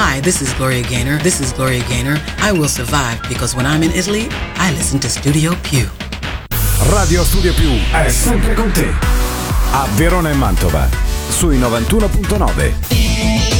Hi, this is Gloria Gaynor. This is Gloria Gaynor. I will survive because when I'm in Italy, I listen to Studio Più. Radio Studio Più è sempre con te. A Verona e Mantova, sui 91.9.